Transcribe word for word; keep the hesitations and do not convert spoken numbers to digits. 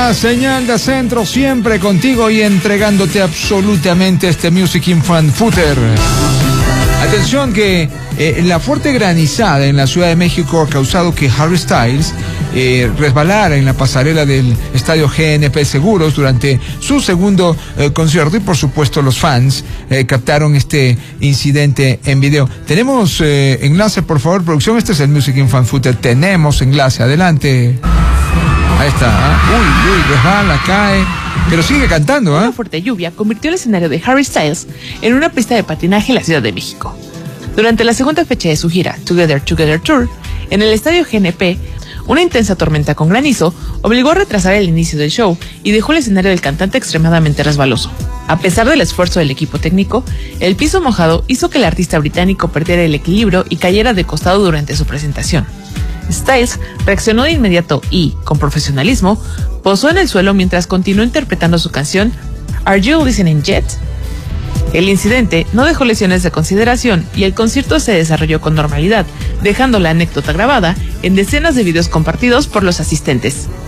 La señal de centro siempre contigo y entregándote absolutamente este Music in Frankfurter. Atención que eh, la fuerte granizada en la Ciudad de México ha causado que Harry Styles eh, resbalara en la pasarela del estadio G N P Seguros durante su segundo eh, concierto y por supuesto los fans eh, captaron este incidente en video. Tenemos eh, enlace, por favor, producción. Este es el Music in Frankfurter. Tenemos enlace, adelante. Ahí está, ¿eh? Uy, uy, resbala, cae, pero sigue cantando, ¿eh? Una fuerte lluvia convirtió el escenario de Harry Styles en una pista de patinaje en la Ciudad de México. Durante la segunda fecha de su gira Together Together Tour, en el estadio G N P, una intensa tormenta con granizo obligó a retrasar el inicio del show y dejó el escenario del cantante extremadamente resbaloso. A pesar del esfuerzo del equipo técnico, el piso mojado hizo que el artista británico perdiera el equilibrio y cayera de costado durante su presentación. Styles reaccionó de inmediato y, con profesionalismo, posó en el suelo mientras continuó interpretando su canción Are You Listening Yet? El incidente no dejó lesiones de consideración y el concierto se desarrolló con normalidad, dejando la anécdota grabada en decenas de videos compartidos por los asistentes.